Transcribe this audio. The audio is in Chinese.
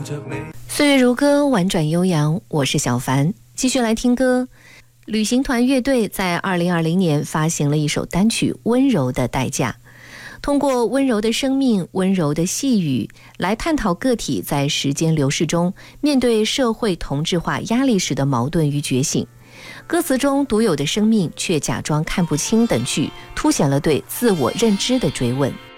岁月如歌，婉转悠扬，我是小凡，继续来听歌。旅行团乐队在2020年发行了一首单曲《温柔的代价》，通过温柔的生命、温柔的细语来探讨个体在时间流逝中面对社会同质化压力时的矛盾与觉醒。歌词中独有的生命却假装看不清等句，凸显了对自我认知的追问。